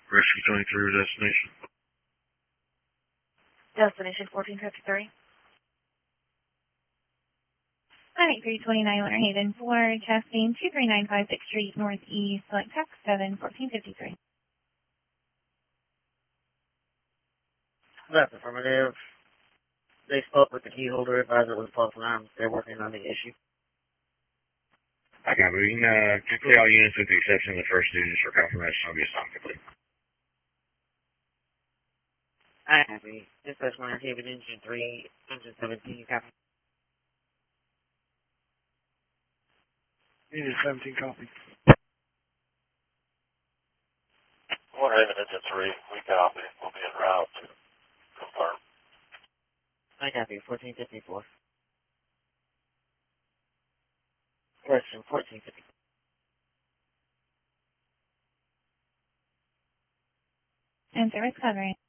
Rescue 23 destination. Destination 1453. 98329 Leonard Haven for testing 23956 Street Northeast, select tax 7, 1453. That's affirmative. They spoke with the key holder, advised it was false alarm. They're working on the issue. I copy. We can complete all units with the exception of the first students for confirmation of the assignment complete. I copy. Dispatch Leonard Haven, engine 3, engine 17, copy. Engine 17, copy. Leonard Haven, engine 3, we copy. We'll be en route to confirm. I copy. 1454. Question 1454. And service covering.